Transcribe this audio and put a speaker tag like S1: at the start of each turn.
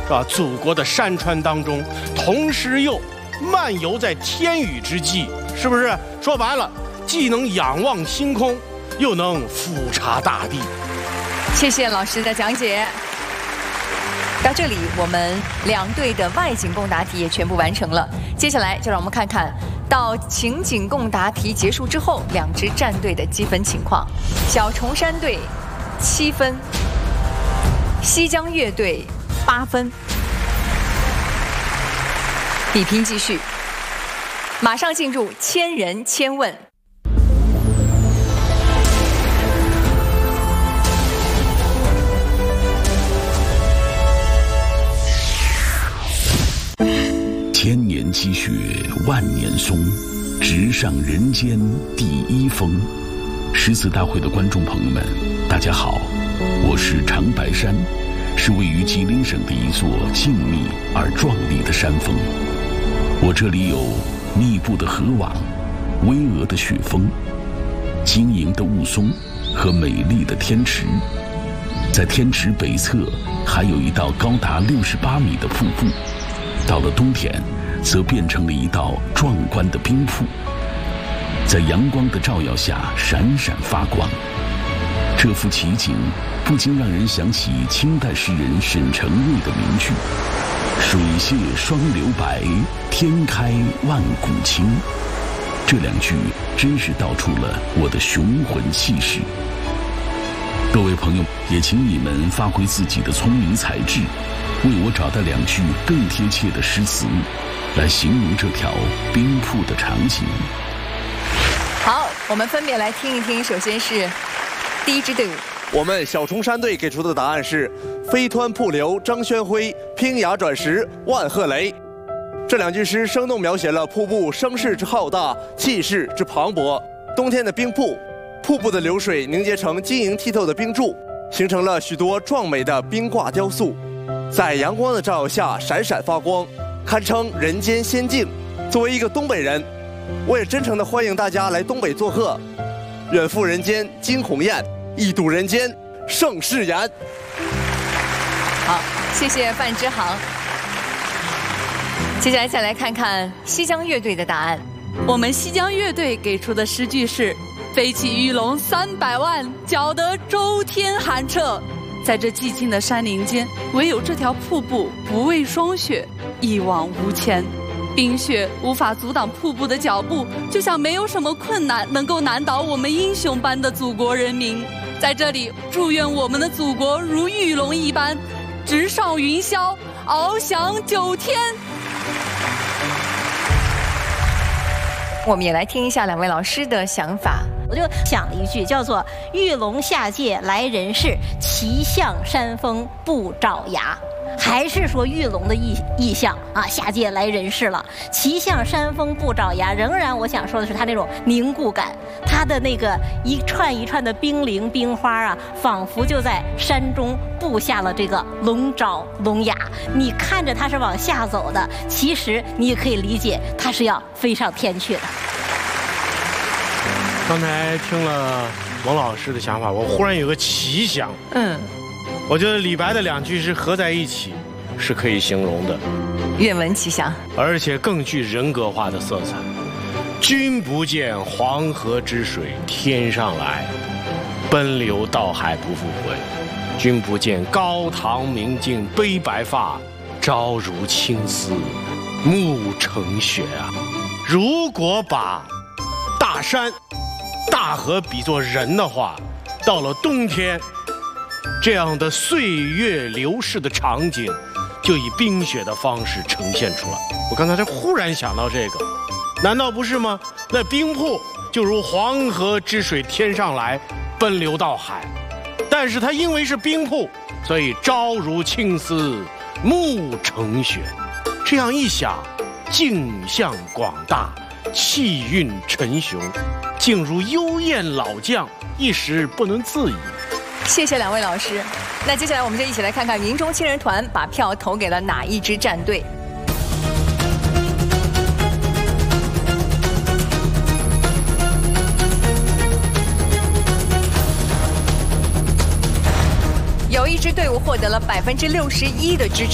S1: 是吧？祖国的山川当中，同时又漫游在天宇之际，是不是？说白了，既能仰望星空，又能俯察大地。
S2: 谢谢老师的讲解。到这里，我们两队的外景共答题也全部完成了。接下来就让我们看看到情景共答题结束之后，两支战队的积分情况。小重山队7分，西江乐队8分，比拼继续。马上进入千人千问。
S3: 千年积雪万年松，直上人间第一峰。诗词大会的观众朋友们，大家好，我是长白山，是位于吉林省的一座静谧而壮丽的山峰。我这里有密布的河网、巍峨的雪峰、晶莹的雾凇和美丽的天池。在天池北侧还有一道高达68米的瀑布，到了冬天则变成了一道壮观的冰瀑，在阳光的照耀下闪闪发光。这幅奇景不禁让人想起清代诗人沈承瑞的名句：水泻双流白，天开万古青。这两句真是道出了我的雄浑气势。各位朋友，也请你们发挥自己的聪明才智，为我找到两句更贴切的诗词，来形容这条冰瀑的场景。
S2: 好，我们分别来听一听。首先是第一支队伍，
S4: 我们小重山队给出的答案是“飞湍瀑流张轩辉，拼崖转石万壑雷”。这两句诗生动描写了瀑布声势之浩大，气势之磅礴。冬天的冰瀑，瀑布的流水凝结成晶莹剔透的冰柱，形成了许多壮美的冰挂雕塑，在阳光的照耀下闪闪发光，堪称人间仙境。作为一个东北人，我也真诚地欢迎大家来东北做客。远赴人间惊鸿雁，一睹人间盛世颜。
S2: 好，谢谢范之航。接下来再来看看西江乐队的答案。
S5: 我们西江乐队给出的诗句是：飞起玉龙300万，搅得周天寒彻。在这寂静的山林间，唯有这条瀑布不畏霜雪，一往无前。冰雪无法阻挡瀑布的脚步，就像没有什么困难能够难倒我们英雄般的祖国人民。在这里，祝愿我们的祖国如玉龙一般，直上云霄，翱翔9天。
S2: 我们也来听一下两位老师的想法。
S6: 我就想了一句，叫做“玉龙下界来人世，骑象山峰不爪牙”。还是说玉龙的意象啊，下界来人世了，骑象山峰不爪牙。仍然我想说的是它那种凝固感，它的那个一串一串的冰凌冰花啊，仿佛就在山中布下了这个龙爪龙牙。你看着它是往下走的，其实你也可以理解它是要飞上天去的。
S1: 刚才听了王老师的想法，我忽然有个奇想。我觉得李白的两句诗合在一起是可以形容的，
S2: 愿闻其详，
S1: 而且更具人格化的色彩。君不见黄河之水天上来，奔流到海不复回。君不见高堂明镜悲白发，朝如青丝暮成雪啊！如果把大山、大河比作人的话，到了冬天，这样的岁月流逝的场景，就以冰雪的方式呈现出来。我刚才忽然想到这个，难道不是吗？那冰瀑就如黄河之水天上来，奔流到海，但是它因为是冰瀑，所以朝如青丝，暮成雪。这样一想，景象广大，气韵沉雄，竟如幽燕老将，一时不能自已。
S2: 谢谢两位老师。那接下来我们就一起来看看云中千人团把票投给了哪一支战队。有一支队伍获得了61%的支持。